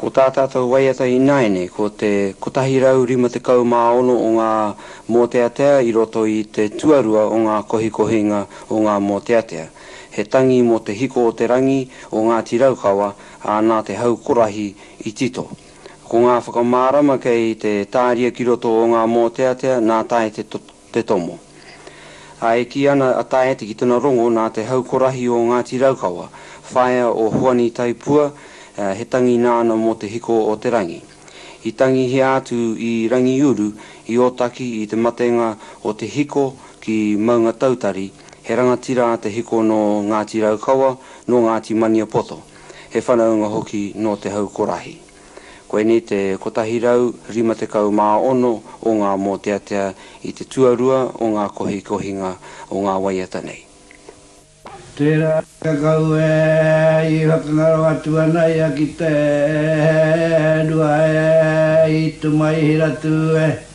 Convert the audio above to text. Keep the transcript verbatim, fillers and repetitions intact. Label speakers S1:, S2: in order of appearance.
S1: Ko tā tātou waiata i naene, ko te kotahirau rima te kau mā ono o ngā mōteatea i roto i te tuarua o ngā kohikohinga o ngā mōteatea. He tangi mo te hiko o te rangi o Ngāti Raukawa a nā te hau korahi i tito. Ko ngā whakamārama kei te tāria ki roto o ngā mōteatea nā tae te, to, te tomo. A e ki ana a tae te ki tana rongo nā te hau korahi o Ngāti Raukawa, whaia o Huani Taipua, Uh, he tangi nāna mo te hiko o te rangi. I tangi he atu i rangi uru, i otaki i te matenga o te hiko ki Maunga Tautari, he rangatira te hiko no Ngāti Raukawa, no Ngāti Maniapoto. He whanaunga hoki no te hau korahi. Koe ni te kotahirau rima te kau mā ono o ngā mōteatea i te tuarua o ngā kohi kohinga o ngā waiata nei.
S2: Tērā kakau e i whakangaro atu ana ia ki te dua e i tu mai hiratu e